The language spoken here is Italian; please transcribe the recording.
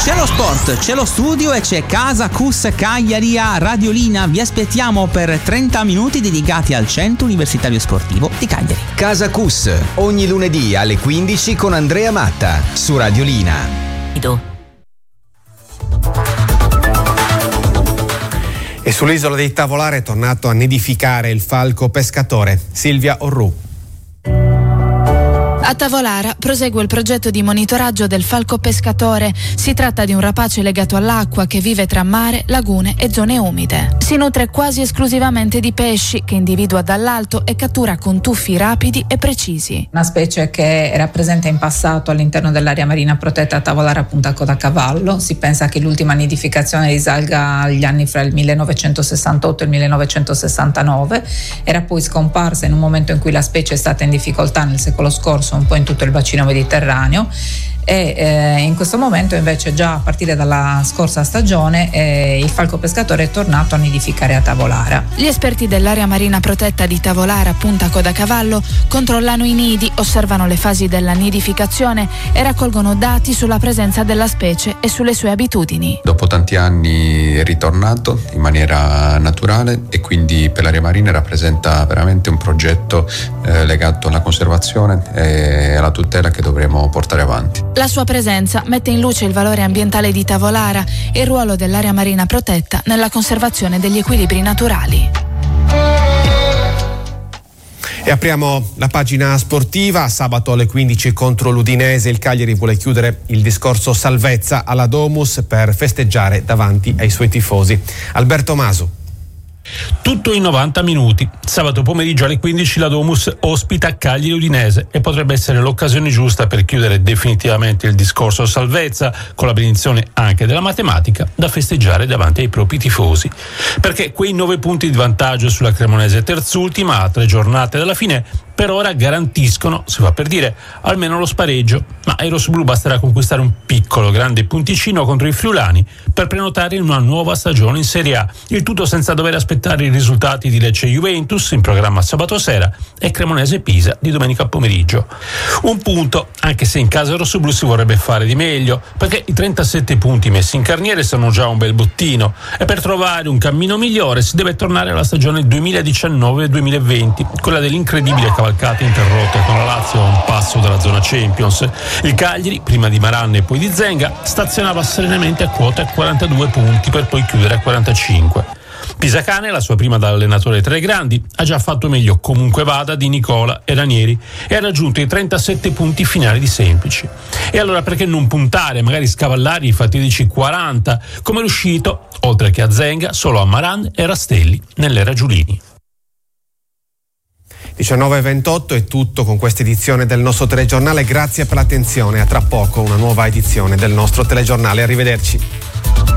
C'è lo sport, c'è lo studio e c'è Casa Cus Cagliari a Radiolina. Vi aspettiamo per 30 minuti dedicati al Centro Universitario Sportivo di Cagliari. Casa Cus, ogni lunedì alle 15 con Andrea Matta su Radiolina. E sull'isola dei Tavolare è tornato a nidificare il falco pescatore. Silvia Orru. A Tavolara prosegue il progetto di monitoraggio del falco pescatore. Si tratta di un rapace legato all'acqua che vive tra mare, lagune e zone umide. Si nutre quasi esclusivamente di pesci che individua dall'alto e cattura con tuffi rapidi e precisi. Una specie che era presente in passato all'interno dell'area marina protetta Tavolara Punta Codacavallo. Si pensa che l'ultima nidificazione risalga agli anni fra il 1968 e il 1969. Era poi scomparsa in un momento in cui la specie è stata in difficoltà nel secolo scorso, un po' in tutto il bacino mediterraneo, e in questo momento invece già a partire dalla scorsa stagione il falco pescatore è tornato a nidificare a Tavolara. Gli esperti dell'area marina protetta di Tavolara Punta Codacavallo controllano i nidi, osservano le fasi della nidificazione e raccolgono dati sulla presenza della specie e sulle sue abitudini. Dopo tanti anni è ritornato in maniera naturale e quindi per l'area marina rappresenta veramente un progetto legato alla conservazione e alla tutela che dovremo portare avanti. La sua presenza mette in luce il valore ambientale di Tavolara e il ruolo dell'area marina protetta nella conservazione degli equilibri naturali. E apriamo la pagina sportiva. Sabato alle 15 contro l'Udinese il Cagliari vuole chiudere il discorso salvezza alla Domus per festeggiare davanti ai suoi tifosi. Alberto Masu. Tutto in 90 minuti. Sabato pomeriggio alle 15 la Domus ospita Cagliari Udinese e potrebbe essere l'occasione giusta per chiudere definitivamente il discorso salvezza, con la benedizione anche della matematica, da festeggiare davanti ai propri tifosi. Perché quei 9 punti di vantaggio sulla Cremonese terzultima a 3 giornate dalla fine per ora garantiscono, si fa per dire, almeno lo spareggio, ma ai rossoblu basterà conquistare un piccolo grande punticino contro i friulani per prenotare una nuova stagione in Serie A, il tutto senza dover aspettare i risultati di Lecce Juventus in programma sabato sera e Cremonese Pisa di domenica pomeriggio. Un punto, anche se in casa rossoblu si vorrebbe fare di meglio, perché i 37 punti messi in carniere sono già un bel bottino e per trovare un cammino migliore si deve tornare alla stagione 2019-2020, quella dell'incredibile cavalcata interrotta con la Lazio a un passo dalla zona Champions. Il Cagliari, prima di Maran e poi di Zenga, stazionava serenamente a quota 42 punti per poi chiudere a 45. Pisacane, la sua prima da allenatore tra i grandi, ha già fatto meglio comunque vada di Nicola e Ranieri e ha raggiunto i 37 punti finali di Semplici. E allora perché non puntare, magari scavallare i fatidici 40, come è riuscito, oltre che a Zenga, solo a Maran e Rastelli nell'era Giulini. 19:28 è tutto con questa edizione del nostro telegiornale. Grazie per l'attenzione. A tra poco una nuova edizione del nostro telegiornale. Arrivederci.